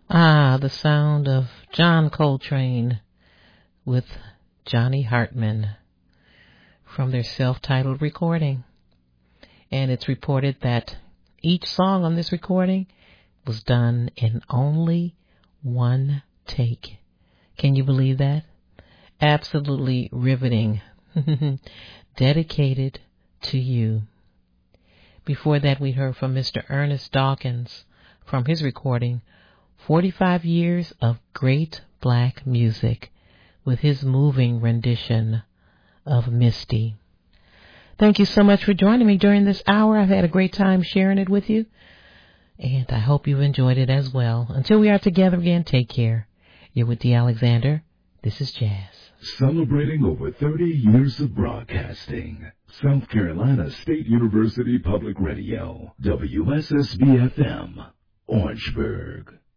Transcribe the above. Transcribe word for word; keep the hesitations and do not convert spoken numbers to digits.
Ah, the sound of John Coltrane with Johnny Hartman from their self-titled recording. And it's reported that each song on this recording was done in only one take. Can you believe that? Absolutely riveting. Dedicated to you. Before that, we heard from Mister Ernest Dawkins from his recording, forty-five years of great black music, with his moving rendition of Misty. Thank you so much for joining me during this hour. I've had a great time sharing it with you, and I hope you've enjoyed it as well. Until we are together again, take care. You're with Dee Alexander. This is Jazz. Celebrating over thirty years of broadcasting. South Carolina State University Public Radio, W S S B F M, Orangeburg.